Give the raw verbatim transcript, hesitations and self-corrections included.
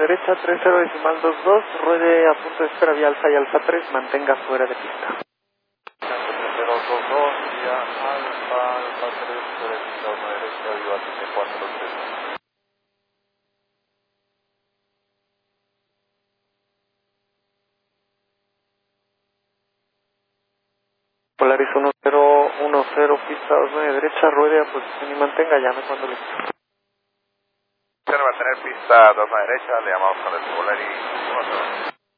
derecha, tres cero decimal dos dos, ruede a punto de espera vía alfa y alfa tres, mantenga fuera de pista. tres cero dos dos, vía alfa, alfa tres, fuera de pista, uno derecha, viva siete cuatro tres. Polaris uno cero uno cero, pista dos nueve derecha, ruede a posición y mantenga, llame cuando listo. Se va a tener pista dos nueve derecha, le llamamos con el Polaris uno cero.